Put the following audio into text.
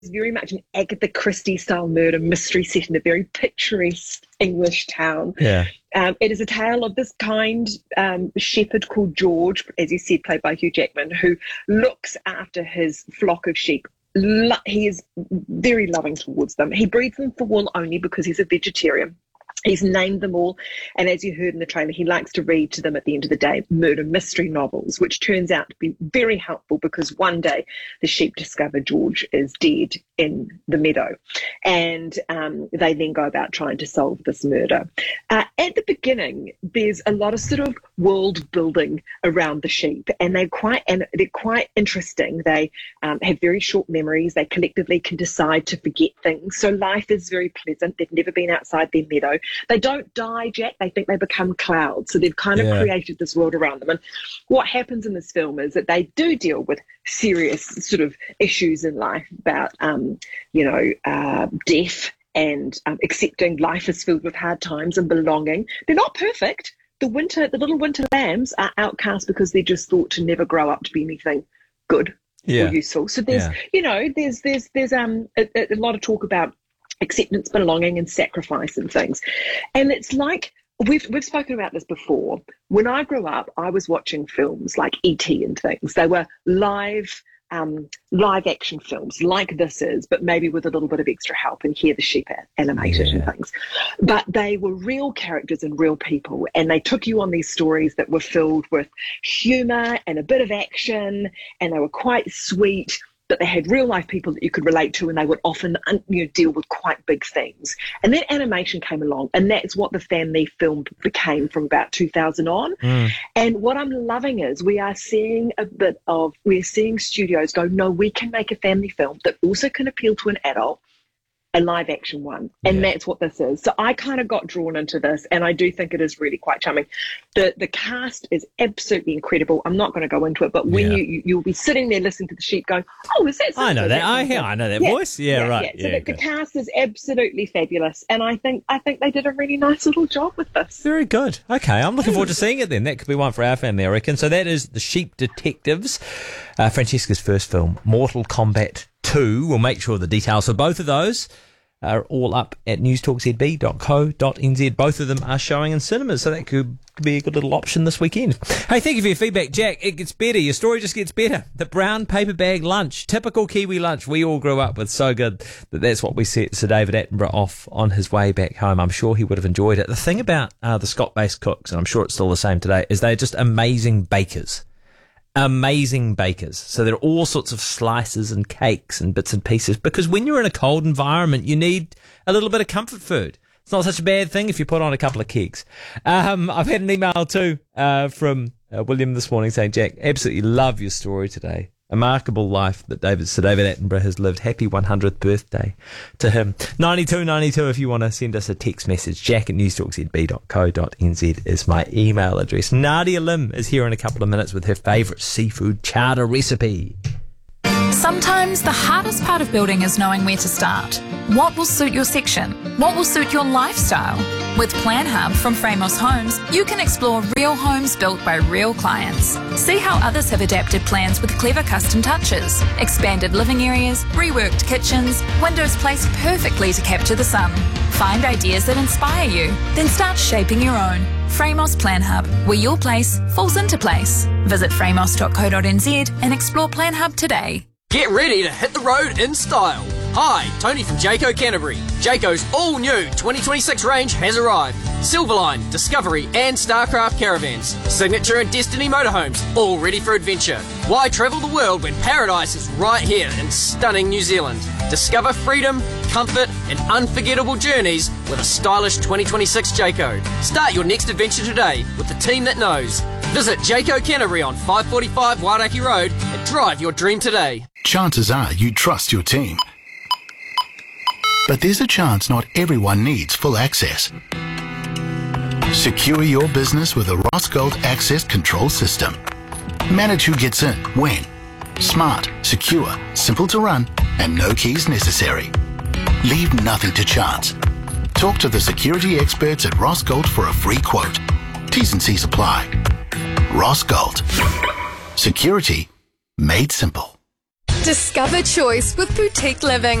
very much an Agatha Christie style murder mystery set in a very picturesque English town. Yeah. It is a tale of this kind shepherd called George, as you said, played by Hugh Jackman, who looks after his flock of sheep. He is very loving towards them. He breeds them for wool only because he's a vegetarian. He's named them all, and as you heard in the trailer, he likes to read to them at the end of the day murder mystery novels, which turns out to be very helpful because one day the sheep discover George is dead in the meadow, and they then go about trying to solve this murder. At the beginning, there's a lot of sort of world building around the sheep, and they're quite interesting. They have very short memories. They collectively can decide to forget things, so life is very pleasant. They've never been outside their meadow. They don't die, Jack. They think they become clouds. So they've kind of created this world around them. And what happens in this film is that they do deal with serious sort of issues in life about, death and accepting life is filled with hard times and belonging. They're not perfect. The little winter lambs are outcast because they're just thought to never grow up to be anything good or useful. So there's a lot of talk about acceptance, belonging, and sacrifice and things. And it's like, we've spoken about this before. When I grew up, I was watching films like E.T. and things. They were live action films like this is, but maybe with a little bit of extra help, and here the sheep are animated and things. But they were real characters and real people, and they took you on these stories that were filled with humour and a bit of action, and they were quite sweet. That they had real life people that you could relate to, and they would often deal with quite big things. And then animation came along, and that's what the family film became from about 2000 on. And what I'm loving is we're seeing studios go, no, we can make a family film that also can appeal to an adult, a live action one, and that's what this is. So I kind of got drawn into this, and I do think it is really quite charming. The cast is absolutely incredible. I'm not going to go into it, but when you'll be sitting there listening to the sheep going, oh, is that I know that. I know that voice. Right. So the cast is absolutely fabulous, and I think they did a really nice little job with this. Very good. Okay, I'm looking forward to seeing it then. That could be one for our family, I reckon. So that is The Sheep Detectives, Francesca's first film, Mortal Kombat 2. We'll make sure the details for both of those are all up at newstalkzb.co.nz. Both of them are showing in cinemas, so that could be a good little option this weekend. Hey, thank you for your feedback, Jack. It gets better. Your story just gets better. The brown paper bag lunch, typical Kiwi lunch we all grew up with, so good that's what we set Sir David Attenborough off on his way back home. I'm sure he would have enjoyed it. The thing about the Scott-based cooks, and I'm sure it's still the same today, is they're just amazing bakers. So there are all sorts of slices and cakes and bits and pieces, because when you're in a cold environment, you need a little bit of comfort food. It's not such a bad thing if you put on a couple of kegs. I've had an email too from William this morning saying, Jack, absolutely love your story today. A remarkable life that Sir David Attenborough has lived. Happy 100th birthday to him. 9292 if you want to send us a text message. jack@newstalkzb.co.nz is my email address. Nadia Lim is here in a couple of minutes with her favourite seafood chowder recipe. Sometimes the hardest part of building is knowing where to start. What will suit your section? What will suit your lifestyle? With Plan Hub from Framos Homes, you can explore real homes built by real clients. See how others have adapted plans with clever custom touches. Expanded living areas, reworked kitchens, windows placed perfectly to capture the sun. Find ideas that inspire you, then start shaping your own. Framos Plan Hub, where your place falls into place. Visit framos.co.nz and explore Plan Hub today. Get ready to hit the road in style. Hi, Tony from Jayco Canterbury. Jayco's all-new 2026 range has arrived. Silverline, Discovery and Starcraft caravans. Signature and Destiny motorhomes, all ready for adventure. Why travel the world when paradise is right here in stunning New Zealand? Discover freedom, comfort and unforgettable journeys with a stylish 2026 Jayco. Start your next adventure today with the team that knows. Visit Jayco Canterbury on 545 Wairaki Road and drive your dream today. Chances are you trust your team. But there's a chance not everyone needs full access. Secure your business with a Rossgold Access Control System. Manage who gets in, when. Smart, secure, simple to run, and no keys necessary. Leave nothing to chance. Talk to the security experts at Rossgold for a free quote. T's and C's apply. Rossgold. Security made simple. Discover choice with Boutique Living.